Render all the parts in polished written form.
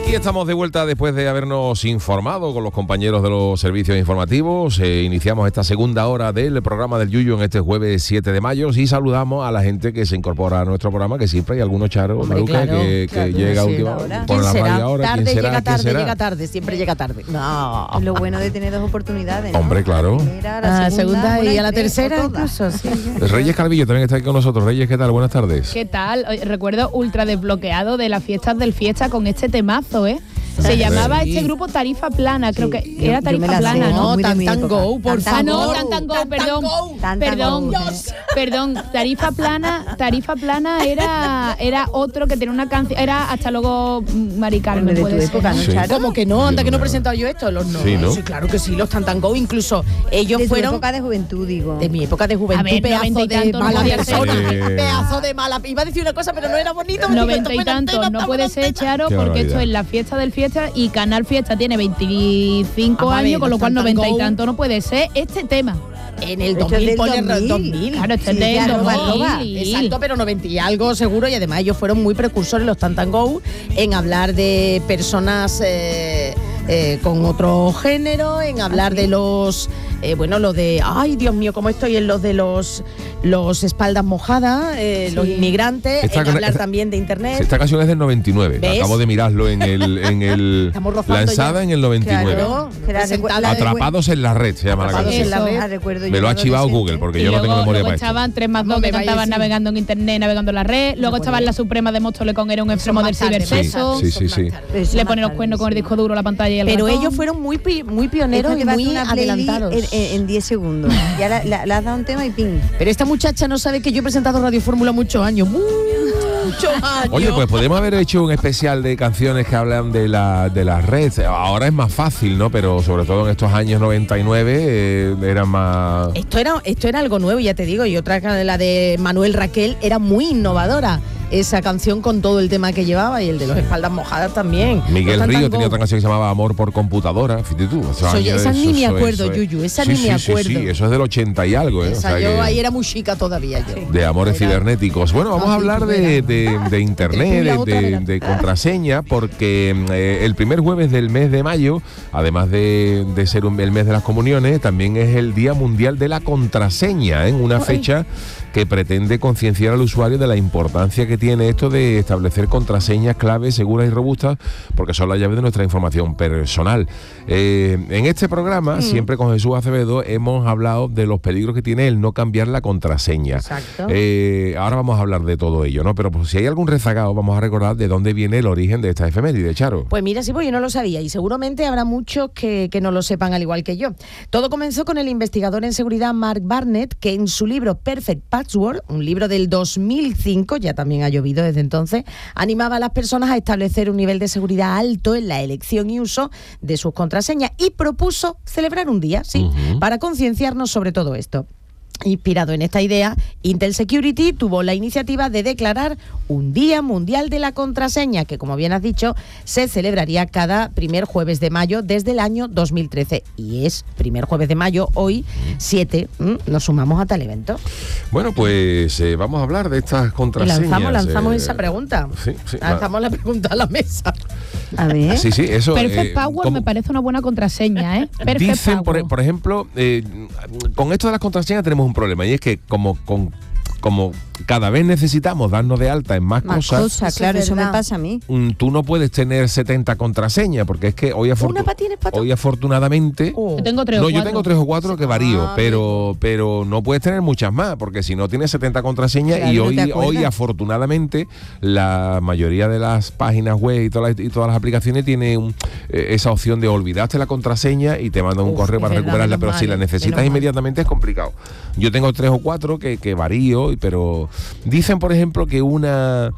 Y estamos de vuelta después de habernos informado con los compañeros de los servicios informativos. Iniciamos esta segunda hora del programa del Yuyu en este jueves 7 de mayo y saludamos a la gente que se incorpora a nuestro programa, que siempre hay algunos charos, Maruca, que llega a última hora. ¿Quién será? Tarde, llega tarde, llega tarde, siempre llega tarde. No. Lo bueno de tener dos oportunidades, ¿no? Hombre, claro. A la segunda y a la tercera incluso, sí. Reyes Calvillo también está aquí con nosotros. Reyes, ¿qué tal? Buenas tardes. ¿Qué tal? Recuerdo ultra desbloqueado de las fiestas del Fiesta con este temazo, ¿eh? Se llamaba este grupo Tarifa Plana, creo que era Tarifa Plana, ¿no? Tantan Go, por favor. No, Tantan Go, perdón. Tarifa Plana era otro que tenía una canción, era hasta luego Mari Carmen, de puede tu ser. época, ¿no, Sí. Charo? ¿Cómo que no? Anda que no he presentado yo esto. Sí, ¿no? Sí, claro que sí, los Tantan Go, incluso ellos De tu fueron época de juventud, digo. de mi época de juventud, A ver, pedazo 90 y de tanto no mala podía persona, ser. pedazo de mala. Iba a decir una cosa, pero no era bonito. 90 y tantos, no puede ser, Charo, Qué porque barbaridad. esto es la fiesta del Fiesta y Canal Fiesta tiene 25 Vamos a ver, años, con lo cual los 90 y Tantan Go. tanto no puede ser este tema. En el Esto es 2000, del pone 2000. 2000. Claro, esto es Sí, del ya, roba. 2000. Exacto, pero 90 y algo seguro, y además ellos fueron muy precursores, los Tantan Go, en hablar de personas con otro género, en hablar de los, lo de, ay Dios mío, cómo estoy en los de los espaldas mojadas, los inmigrantes, hablar también de internet. Esta canción es del 99. ¿Ves? Acabo de mirarlo en el Estamos rozando lanzada ya. en el 99. Claro, presentada- Atrapados en la red se llama la Atrapados canción. en la red. Recuerdo Me yo lo ha los archivado 60. Google porque Y yo no tengo luego memoria para esto. estaban 3 más 2 No que me vayas cantaban a decir. navegando en internet, navegando en la red. Luego estaban la Suprema de Móstoles con Era un enfermo del Más tarde, cibersexo. más Sí, tarde, sí, sí. más tarde. Eso Le más ponen los tarde, cuernos con el sí. disco duro, la pantalla y el Pero ratón. ellos fueron muy pioneros Esto y te va a muy hacer una playlist adelantados. en 10 segundos. Ya le has dado un tema y ping. Pero esta muchacha no sabe que yo he presentado Radio Fórmula muchos años. Muchos años. Oye, pues podemos haber hecho un especial de canciones que hablan de la red. Ahora es más fácil, ¿no? Pero sobre todo en estos años 99 era más... Esto era algo nuevo, ya te digo. Y otra, la de Manuel Raquel, era muy innovadora. Esa canción con todo el tema que llevaba y el de los espaldas mojadas también. Miguel Los Río Tantan tenía Go. otra canción que se llamaba Amor por computadora, fíjate tú. Esa ni me acuerdo, Yuyu, esa ni me acuerdo. Sí, eso es del 80 y algo, ¿eh? Esa, yo ahí era muy chica todavía. Yo. De amores Era- cibernéticos. Bueno, vamos a hablar de internet, La otra era- de contraseña, porque el primer jueves del mes de mayo, además de ser el mes de las comuniones, también es el Día Mundial de la Contraseña, ¿eh? Una fecha que pretende concienciar al usuario de la importancia que tiene esto de establecer contraseñas claves, seguras y robustas, porque son la llave de nuestra información personal. En este programa, siempre con Jesús Acevedo, hemos hablado de los peligros que tiene el no cambiar la contraseña. Exacto. Ahora vamos a hablar de todo ello, ¿no? Pero pues, si hay algún rezagado, vamos a recordar de dónde viene el origen de esta efeméride, Charo. Pues mira, sí, pues yo no lo sabía y seguramente habrá muchos que no lo sepan al igual que yo. Todo comenzó con el investigador en seguridad Mark Barnett, que en su libro Perfect Password, un libro del 2005, ya también ha llovido desde entonces, animaba a las personas a establecer un nivel de seguridad alto en la elección y uso de sus contraseñas y propuso celebrar un día, para concienciarnos sobre todo esto. Inspirado en esta idea, Intel Security tuvo la iniciativa de declarar un Día Mundial de la Contraseña, que como bien has dicho, se celebraría cada primer jueves de mayo desde el año 2013. Y es primer jueves de mayo, hoy 7, nos sumamos a tal evento. Bueno, pues vamos a hablar de estas Y contraseñas. lanzamos esa pregunta. Sí, Lanzamos la pregunta a la mesa. A ver. Sí, eso. Perfect Power ¿cómo? me parece una buena contraseña, ¿eh? Perfect Dicen, Power. por ejemplo, con esto de las contraseñas tenemos un problema, y es que como cada vez necesitamos darnos de alta en más cosas, Eso claro, es eso me verdad. pasa a mí. tú no puedes tener 70 contraseñas, porque es que hoy, ¿Una para ti, para todo? hoy afortunadamente... Yo tengo 3 o 4. Yo tengo 3 o 4 que varío, pero no puedes tener muchas más, porque si no tienes 70 contraseñas, Claro, y no te hoy acuerdas. afortunadamente la mayoría de las páginas web y todas las aplicaciones tienen esa opción de olvidaste la contraseña y te mandan un correo es para verdad, recuperarla, menos pero si la mal, necesitas menos mal. inmediatamente es complicado. Yo tengo 3 o 4 que varío, pero dicen, por ejemplo, que una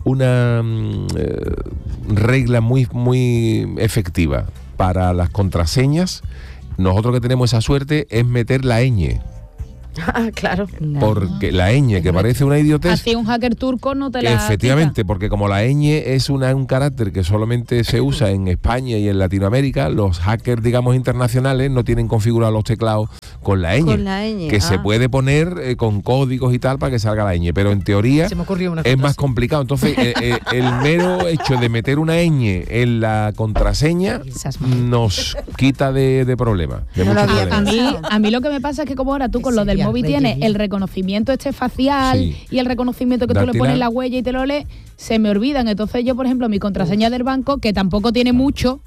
regla muy efectiva para las contraseñas, nosotros que tenemos esa suerte, es meter la ñ. Claro. Porque la ñ, que parece una idiotez, Así un hacker turco no te la efectivamente, porque como la ñ es un carácter que solamente se usa en España y en Latinoamérica, los hackers, digamos, internacionales no tienen configurados los teclados con la ñ. Con la ñ, que se puede poner con códigos y tal para que salga la ñ, pero en teoría Se me ocurrió una es cosa más así. complicado. Entonces, el mero hecho de meter una ñ en la contraseña Esas nos quita de problemas, de No lo muchos había problemas. A mí lo que me pasa es que como ahora tú con lo del sería móvil Reyes tienes Díaz. el reconocimiento facial Sí. y el reconocimiento que tú le Dactilar. pones la huella y te lo lees, se me olvidan. Entonces yo, por ejemplo, mi contraseña del banco, que tampoco tiene mucho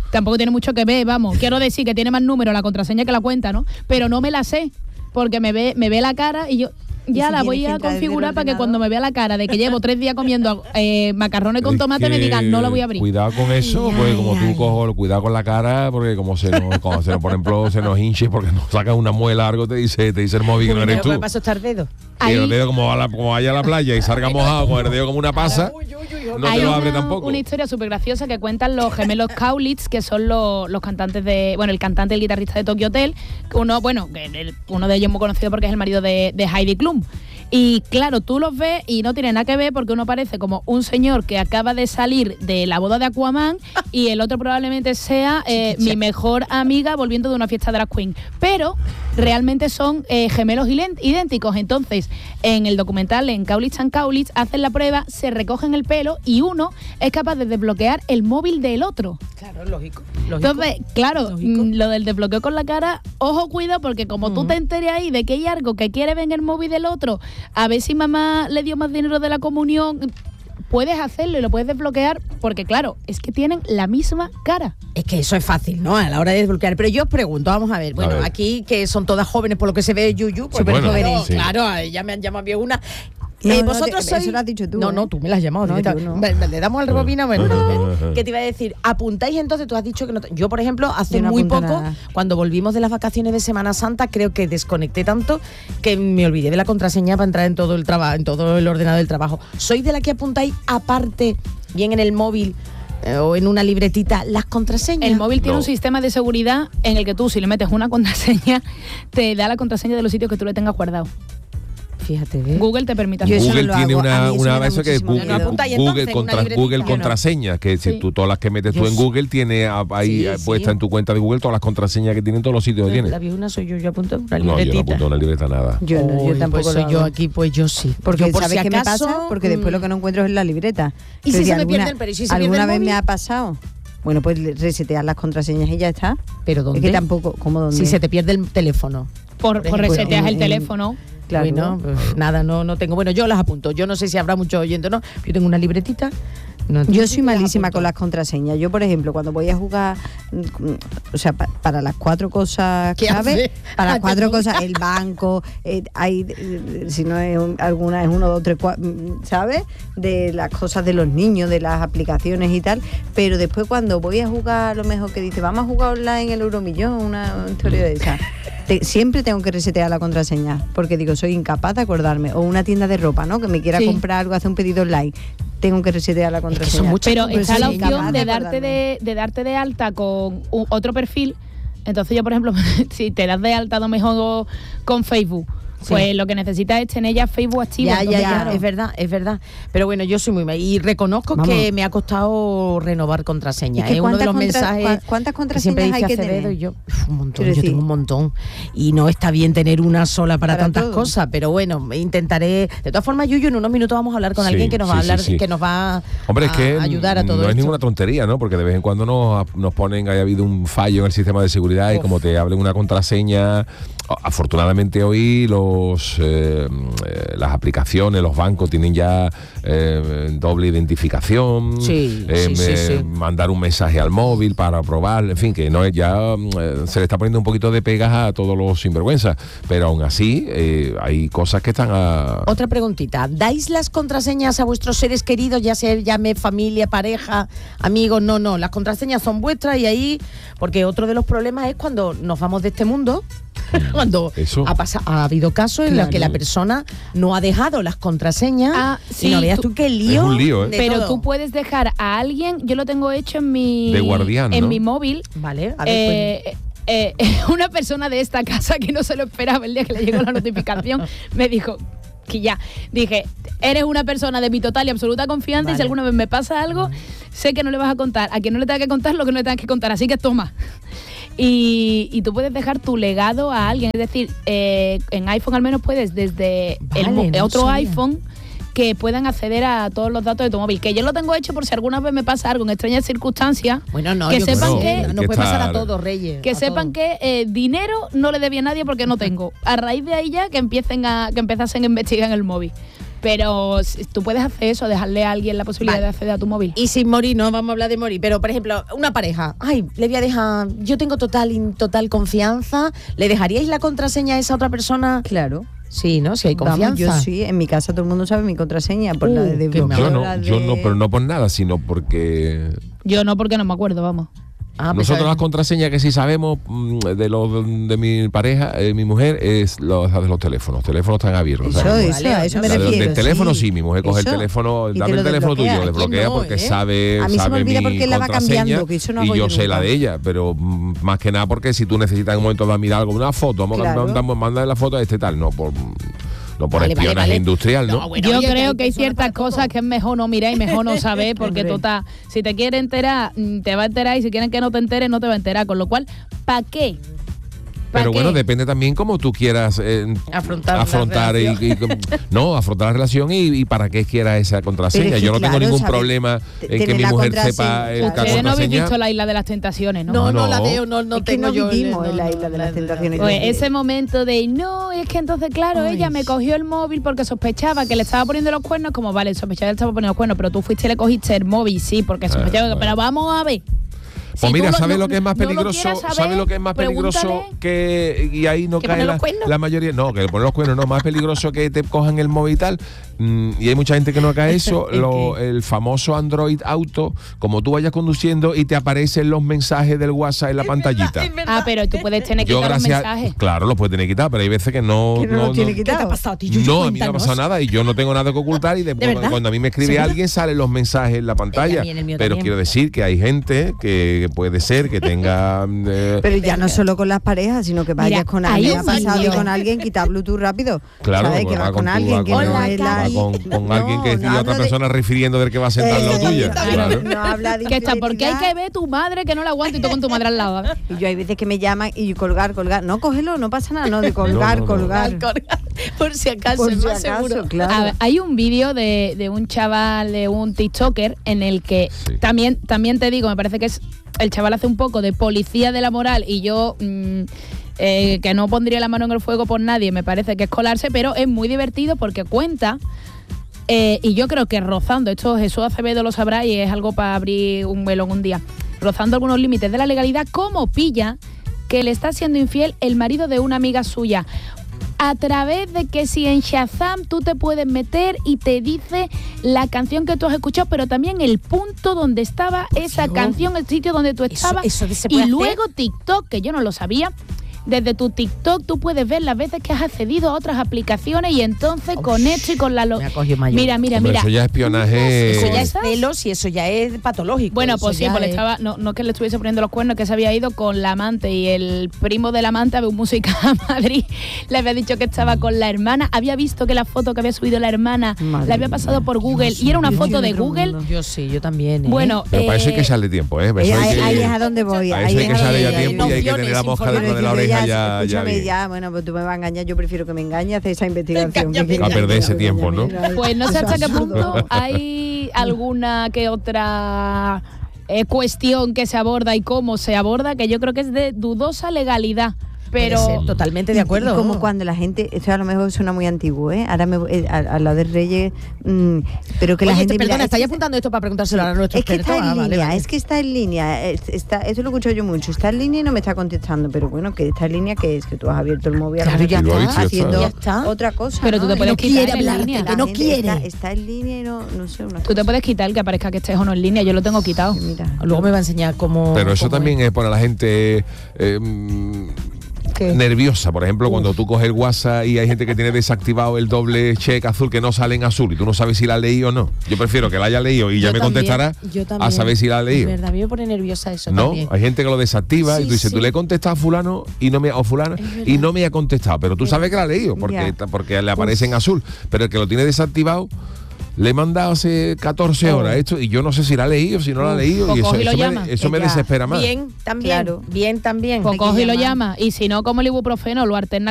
que ver, vamos, quiero decir que tiene más números la contraseña que la cuenta, ¿no? Pero no me la sé, porque me ve la cara y yo ya si la voy tienes que a entrar desde el configurar para que ordenador? cuando me vea la cara de que llevo 3 días comiendo macarrones con Es tomate me que digan, no la voy a abrir. Cuidado con eso, Ay, porque como ay, tú ay. cojo, cuidado con la cara, porque como por ejemplo, se nos hinche porque nos sacas una muela algo, te dice el móvil que no eres tú. ¿Qué pasó estar dedo? Y el Ahí- dedo como vaya a la playa y salga mojado con el dedo como una pasa, no Hay te lo abre tampoco. una historia súper graciosa que cuentan los gemelos Kaulitz, que son los cantantes de... Bueno, el cantante y el guitarrista de Tokyo Hotel. Uno de ellos muy conocido porque es el marido de Heidi Klum. Y claro, tú los ves y no tiene nada que ver porque uno parece como un señor que acaba de salir de la boda de Aquaman y el otro probablemente sea mi mejor amiga volviendo de una fiesta drag queen. Pero realmente son gemelos idénticos. Entonces, en el documental, en Kaulitz and Kaulitz, hacen la prueba, se recogen el pelo y uno es capaz de desbloquear el móvil del otro. Claro, lógico. Entonces, claro, Lógico. lo del desbloqueo con la cara, ojo, cuidado, porque como tú te enteres ahí de que hay algo que quiere ver en el móvil del otro, a ver si mamá le dio más dinero de la comunión, puedes hacerlo y lo puedes desbloquear, porque claro, es que tienen la misma cara. Es que eso es fácil, ¿no? A la hora de desbloquear. Pero yo os pregunto, vamos a ver. Bueno, ver. aquí que son todas jóvenes por lo que se ve Yuyu. Pues Súper claro, jóvenes, sí. claro, ya me han llamado bien una. No, no, vosotros eso sois... lo has dicho tú, No, ¿eh? no, tú me la has llamado. No, directa. yo no. Le damos al rebobina. Bueno, ¿qué te iba a decir? Apuntáis entonces, tú has dicho que no. Yo, por ejemplo, hace Yo no muy apunto poco, nada. cuando volvimos de las vacaciones de Semana Santa, creo que desconecté tanto que me olvidé de la contraseña para entrar en todo el trabajo, en todo el ordenador del trabajo. ¿Sois de la que apuntáis aparte, bien en el móvil o en una libretita, las contraseñas? El móvil tiene No. un sistema de seguridad en el que tú, si le metes una contraseña, te da la contraseña de los sitios que tú le tengas guardado. Fíjate, ¿ves? Google te permite Yo hacerlo. eso Google no lo tiene hago. A mí eso me da eso que es muchísimo Google, miedo. No apuntáis entonces en una libretita. Google Yo no. contraseñas, que si Sí. tú todas las que metes tú Yo en sí. Google tiene ahí Sí, puesta sí. en tu cuenta de Google todas las contraseñas que tienen todos los sitios que La tienes. viejuna soy yo apunto en una No, yo no libretita. apunto en una libreta nada. Yo no, yo Uy, tampoco pues lo soy yo hago. aquí, pues yo sí. Porque Yo por ¿sabes si qué me acaso, pasa? Porque después lo que no encuentro es la libreta. ¿Y si Pero se me alguna- pierde el- pero ¿y si se pierde alguna el vez móvil? me ha pasado. Bueno, pues resetear las contraseñas y ya está. ¿Pero dónde? Es que tampoco, ¿cómo dónde? Si se te pierde el teléfono. Por ejemplo, reseteas el en- teléfono. Claro. Bueno, pues nada, no tengo. Bueno, yo las apunto. Yo no sé si habrá mucho oyente o no. Yo tengo una libretita. Yo soy malísima con las contraseñas. Yo, por ejemplo, cuando voy a jugar, o sea, para las 4 cosas, ¿Qué ¿sabes? hace? Para las Ah, 4 te cosas, el banco, hay, si no es alguna, es 1, 2, 3, 4, ¿sabes? De las cosas de los niños, de las aplicaciones y tal. Pero después cuando voy a jugar, a lo mejor que dice, vamos a jugar online el Euromillón, una historia de esa. Siempre tengo que resetear la contraseña, porque digo, soy incapaz de acordarme. O una tienda de ropa, ¿no? Que me quiera Sí. comprar algo, hacer un pedido online. Tengo que resetear la contraseña. son muchas Pero está la soy opción incapaz de darte acordarme. de darte de alta con otro perfil. Entonces yo, por ejemplo, si te das de alta a lo mejor con Facebook, pues lo que necesitas es tener ya Facebook activo. Ya, Entonces, ya, claro. es verdad. Pero bueno, yo soy muy mal. Y reconozco Vamos. que me ha costado renovar contraseña. Es que Uno de los ¿cuántas mensajes ¿cuántas que siempre contraseñas hay dice que Acevedo tener? y yo, un montón, Quiero yo decir- tengo un montón. Y no está bien tener una sola para tantas todo. cosas, pero bueno, intentaré. De todas formas, Yuyu, en unos minutos vamos a hablar con Sí, alguien que nos va a sí, hablar, sí, sí. que nos va Hombre, es que ayudar a todo no esto. es ninguna tontería, ¿no? Porque de vez en cuando nos ponen, haya habido un fallo en el sistema de seguridad y como te hablen una contraseña, afortunadamente hoy las aplicaciones, los bancos tienen ya doble identificación, Sí, sí. mandar un mensaje al móvil para aprobar, en fin, que no es ya se le está poniendo un poquito de pegas a todos los sinvergüenzas, pero aún así hay cosas que están a... Otra preguntita, ¿dais las contraseñas a vuestros seres queridos, ya sea llame familia, pareja, amigos? No, las contraseñas son vuestras y ahí, porque otro de los problemas es cuando nos vamos de este mundo, cuando Eso. ha habido casos en los Claro. que la persona no ha dejado las contraseñas Sí, y no veas tú qué lío. Es un lío, ¿eh? de Pero todo. tú puedes dejar a alguien, yo lo tengo hecho en mi De guardián, en ¿no? mi móvil. Vale, a ver, Una persona de esta casa que no se lo esperaba el día que le llegó la notificación me dijo que ya, dije, eres una persona de mi total y absoluta confianza y si Vale. alguna vez me pasa algo, sé que no le vas a contar, a quien no le tenga que contar lo que no le tengas que contar, así que toma. y tú puedes dejar tu legado a alguien. Es decir, en iPhone al menos puedes desde otro iPhone que puedan acceder a todos los datos de tu móvil. Que yo lo tengo hecho por si alguna vez me pasa algo en extrañas circunstancias. Bueno, no, que yo sepan que que nos puede pasar a todos, Reyes. Que sepan que dinero no le debía a nadie porque no tengo. A raíz de ahí ya que empiecen a investigar en el móvil. Pero tú puedes hacer eso, dejarle a alguien la posibilidad de acceder a tu móvil. Y sin morir, no vamos a hablar de morir, pero por ejemplo, una pareja, le voy a dejar, yo tengo total confianza, ¿le dejaríais la contraseña a esa otra persona? Claro. Sí, ¿no? Si hay confianza. Vamos, yo sí, en mi casa todo el mundo sabe mi contraseña, por la de desbloquear. Yo no, pero no por nada, sino porque... Yo no, porque no me acuerdo, vamos. Nosotros las contraseñas que sí sabemos de mi pareja, mi mujer, es las de los teléfonos. Los teléfonos están abiertos. Eso me refiero. Del teléfono sí, mi mujer coge el teléfono, dame el teléfono tuyo, lo desbloquea porque sabe a mí se me olvida porque la va cambiando, que eso no hago y yo sé la de ella, pero más que nada porque si tú necesitas en un momento de mirar algo, una foto, mándale la foto a este tal, no por espionaje industrial, ¿no? Yo creo que hay ciertas cosas que es mejor no mirar y mejor no saber, porque total, si te quiere enterar, te va a enterar, y si quieren que no te enteres, no te va a enterar. Con lo cual, ¿para qué? Pero bueno, depende también cómo tú quieras afrontar la relación y para qué quieras esa contraseña. Yo no tengo ningún problema en que mi mujer sepa la contraseña. Ustedes no habéis visto la Isla de las Tentaciones, ¿no? No la veo, no tengo yo. Vivimos en la Isla de las Tentaciones. Pues ese momento de, es que entonces, claro, ella me cogió el móvil porque sospechaba que le estaba poniendo los cuernos, como vale, sospechaba que le estaba poniendo los cuernos, pero tú fuiste y le cogiste el móvil, sí, porque sospechaba, pero vamos a ver. Pues mira, ¿sabes lo que es más peligroso? ¿Sabes lo que es más peligroso que y ahí no cae la mayoría? No, que poner los cuernos no, más peligroso que te cojan el móvil y tal. Y hay mucha gente que no cae eso. El famoso Android Auto, como tú vayas conduciendo y te aparecen los mensajes del WhatsApp en la pantallita. Pero tú puedes tener que quitar los mensajes. Claro, los puedes tener que quitar, pero hay veces que no tiene quitado. ¿Qué te ha pasado a ti? No, a mí no me ha pasado nada y yo no tengo nada que ocultar y después cuando a mí me escribe alguien salen los mensajes en la pantalla. Pero quiero decir que hay gente que puede ser que tenga pero ya no solo con las parejas, sino que vayas con alguien, ha pasado y con alguien, quita Bluetooth rápido. Claro, ¿sabes? Que va con alguien que no es la... con alguien que es otra persona refiriendo del que va a sentar lo tuya. Claro. No habla de que está, porque hay que ver tu madre que no la aguanta y tú con tu madre al lado. Y yo hay veces que me llaman y colgar. No, cógelo, no pasa nada, no, de colgar. Por si acaso, es más seguro. Claro. A ver, hay un vídeo de un chaval, de un TikToker, en el que también te digo, me parece que es el chaval hace un poco de policía de la moral y yo que no pondría la mano en el fuego por nadie, me parece que es colarse, pero es muy divertido porque cuenta, y yo creo que rozando, esto Jesús Acevedo lo sabrá y es algo para abrir un melón un día, rozando algunos límites de la legalidad, cómo pilla que le está siendo infiel el marido de una amiga suya. A través de que si en Shazam tú te puedes meter y te dice la canción que tú has escuchado, pero también el punto donde estaba esa canción, el sitio donde tú estabas. Y luego TikTok, que yo no lo sabía, desde tu TikTok tú puedes ver las veces que has accedido a otras aplicaciones y entonces con esto y con la... Mira. Eso ya es espionaje. Eso ya es celos y eso ya es patológico. Bueno, pues sí, pues no es que le estuviese poniendo los cuernos, que se había ido con la amante y el primo de la amante a ver música a Madrid. Le había dicho que estaba con la hermana. Había visto que la foto que había subido la hermana la había pasado por Google y era una foto de Google. Yo también. Bueno, pero para eso hay que echarle tiempo, ¿eh? Ahí es a donde voy. Para eso hay que echarle ya tiempo y hay que tener la mosca dentro de la oreja. Ya, bueno, pues tú me vas a engañar, yo prefiero que me engañes, hacer esa investigación. A perder ese tiempo, ¿no? Pues no sé hasta qué punto hay alguna que otra cuestión que se aborda y cómo se aborda, que yo creo que es de dudosa legalidad. Pero totalmente de acuerdo. Y como cuando la gente, esto a lo mejor suena muy antiguo, ahora a la de Reyes, pero que la gente... Perdona, estáis apuntando esto para preguntárselo a nuestro experto. Es que está en línea, eso lo escucho yo mucho, está en línea y no me está contestando, pero bueno, que está en línea, que es que tú has abierto el móvil, claro, ya está haciendo otra cosa. Pero tú te puedes quitar en línea. Que no quiere. Está en línea y no sé, una cosa. Tú te puedes quitar el que aparezca que estés o no en línea, yo lo tengo quitado. Mira, luego me va a enseñar cómo... Pero eso también es para la gente... nerviosa, por ejemplo, cuando tú coges el WhatsApp y hay gente que tiene desactivado el doble check azul que no sale en azul y tú no sabes si la has leído o no. Yo prefiero que la haya leído y ya me contestará a saber si la ha leído. Es verdad, a mí me pone nerviosa eso. No, también. hay gente que lo desactiva y tú dices, tú le he contestado a fulano y no me ha contestado, pero tú sabes que la ha leído porque le aparece en azul, pero el que lo tiene desactivado le he mandado hace 14 horas esto y yo no sé si la ha leído, si no la ha leído, y eso me desespera más. Bien, también. Claro. Bien, también. Pues coge y lo llama. Y si no, como el ibuprofeno, lo alterna